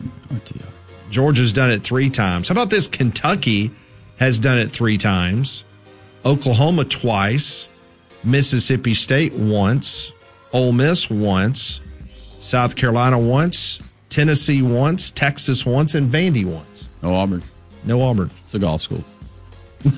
RTO. Georgia's done it 3 times. How about this? Kentucky has done it 3 times. Oklahoma twice. Mississippi State once. Ole Miss once. South Carolina once. Tennessee once. Texas once. And Vandy once. No Auburn. No Auburn. It's a golf school.